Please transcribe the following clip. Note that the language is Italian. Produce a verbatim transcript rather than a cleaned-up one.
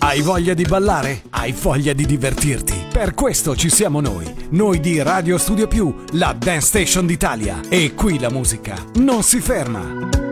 Hai voglia di ballare? Hai voglia di divertirti? Per questo ci siamo noi, noi di Radio Studio Più, la Dance Station d'Italia. E qui la musica non si ferma.